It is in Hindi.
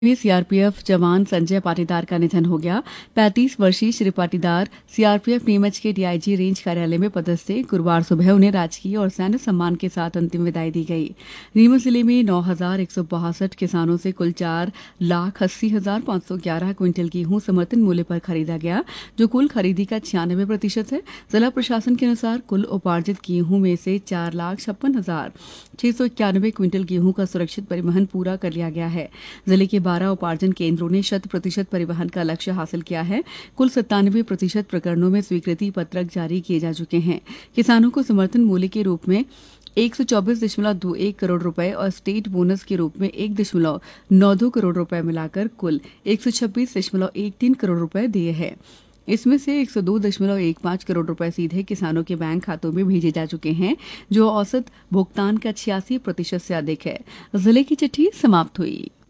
में सीआरपीएफ जवान संजय पाटीदार का निधन हो गया। 35 वर्षीय श्री पाटीदार सीआरपीएफ नीमच के डीआईजी रेंज कार्यालय में पदस्थ थे। गुरुवार सुबह उन्हें राजकीय और सैन्य सम्मान के साथ अंतिम विदाई दी गई। नीमच जिले में 9,162 किसानों से कुल 4,80,511 क्विंटल गेहूं समर्थन मूल्य पर खरीदा गया, जो कुल खरीदी का 96% है। जिला प्रशासन के अनुसार कुल उपार्जित गेहूं में से 4,56,691 क्विंटल गेहूं का सुरक्षित परिवहन पूरा कर लिया गया है। जिले के 12 उपार्जन केंद्रों ने 100% परिवहन का लक्ष्य हासिल किया है। कुल 97% प्रकरणों में स्वीकृति पत्रक जारी किए जा चुके हैं। किसानों को समर्थन मूल्य के रूप में 124.21 करोड़ रुपए और स्टेट बोनस के रूप में 1.92 करोड़ रुपए मिलाकर कुल 126.13 करोड़ रुपए दिए हैं। इसमें से 102.15 करोड़ रुपए सीधे किसानों के बैंक खातों में भेजे जा चुके हैं, जो औसत भुगतान का 86% से अधिक है। जिले की चिट्ठी समाप्त हुई।